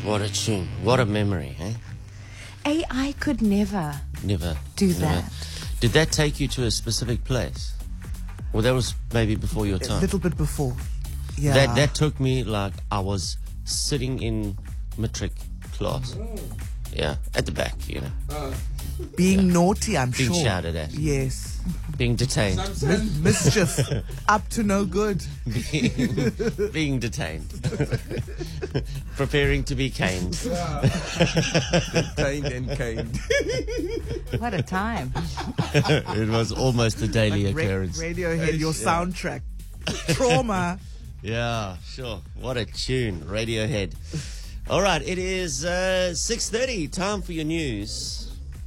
What a tune. What a memory, eh? AI could never do that. Did that take you to a specific place? Well, that was maybe before your time. A little bit before. Yeah. That took me like I was sitting in matric class. Yeah, at the back, you know. Being naughty, I'm Being sure. shouted at. Yes. Being detained. Mischief. Up to no good. Being detained. Preparing to be caned. Detained and caned. What a time. It was almost a daily occurrence. Radiohead, your soundtrack. Trauma. Yeah, sure. What a tune. Radiohead. All right, it is 6:30. Time for your news.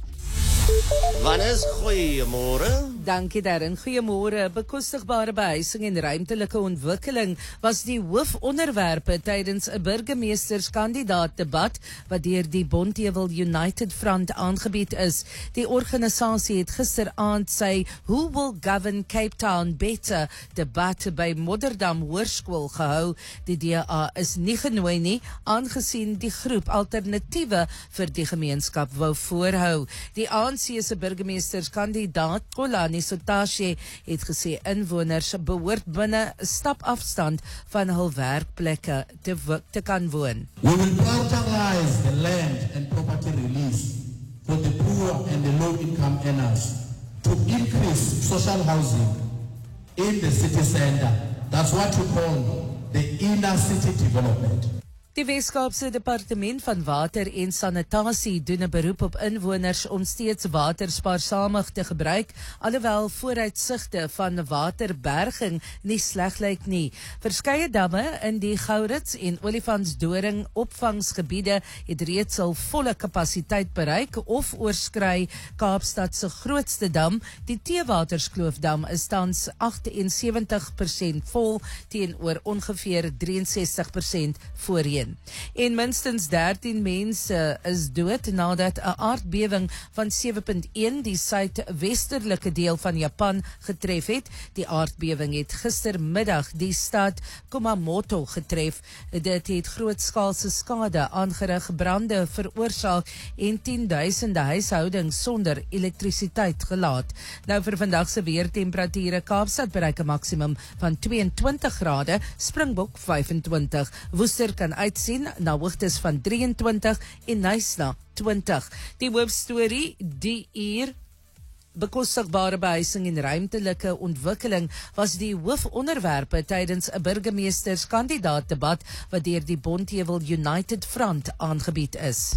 Wanneer goeiemôre. Dankie Darren. Goeiemôre. Bekostigbare behuising en ruimtelike ontwikkeling was die hoofonderwerpe tydens 'n burgemeesterskandidaat debat wat deur die Bonteheuwel United Front aangebied is. Die organisasie het gisteraand sy Who Will Govern Cape Town Better debat by Modderdam Hoërskool gehou. Die DA is nie genooi nie, aangesien die groep alternatiewe vir die gemeenskap wou voorhou. Die ANC se burgemeesterskandidaat Kolani Sotashe het gesê inwoners behoort binne 'n stapafstand van hul werkplekke te kan woon. We will prioritize the land and property release for the poor and the low-income earners to increase social housing in the city center. That's what we call the inner city development. Die Weskaapse Departement van Water en Sanitasie doen 'n beroep op inwoners om steeds water spaarsamig te gebruik, alhoewel vooruitsigte van waterberging nie sleg lyk nie. Verskeie damme in die Gourits en Olifantsdoring opvangsgebiede het reeds al volle kapasiteit bereik of oorskry. Kaapstad se grootste dam, die Theewaterskloofdam, is tans 78% vol teenoor ongeveer 63% voorheen. En minstens 13 mense is dood nadat 'n aardbewing van 7.1 die suidwesterlike deel van Japan getref het. Die aardbewing het gistermiddag die stad Kumamoto getref. Dit het grootskaalse skade aangerig, brande veroorsaak en 10.000 huishoudings sonder elektrisiteit gelaat. Nou vir vandag se weertemperature: Kaapstad bereik 'n maksimum van 22 grade, Springbok 25, Woester kan uitsien na hoogtes van 23 en Knysna 20. Die hoofstorie die uur: bekostigbare behuising en ruimtelike ontwikkeling was die hoofonderwerpe tydens 'n burgemeesterskandidaat debat wat deur die Bonteheuwel United Front aangebied is.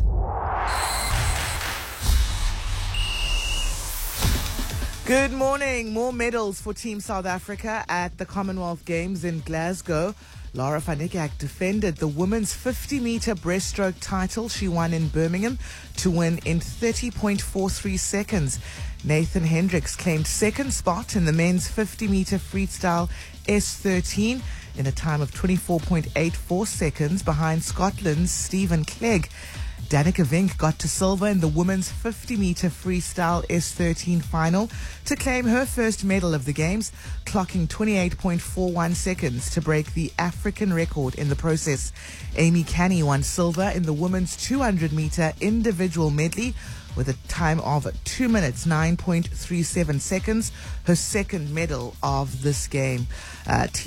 Good morning. More medals for Team South Africa at the Commonwealth Games in Glasgow. Lara van Niekerk defended the women's 50-meter breaststroke title she won in Birmingham to win in 30.43 seconds. Nathan Hendricks claimed second spot in the men's 50-meter freestyle S13 in a time of 24.84 seconds behind Scotland's Stephen Clegg. Danica Vink got to silver in the women's 50-meter freestyle S13 final to claim her first medal of the Games, clocking 28.41 seconds to break the African record in the process. Amy Canny won silver in the women's 200-meter individual medley with a time of 2 minutes 9.37 seconds, her second medal of this game.